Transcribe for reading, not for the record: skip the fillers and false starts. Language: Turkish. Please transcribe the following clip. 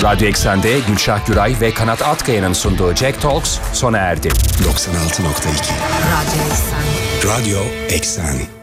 Radyo Eksen'de Gülşah Güray ve Kanat Atkaya'nın sunduğu Jack Talks sona erdi. 96.2 Radyo Eksen. Radyo Eksen.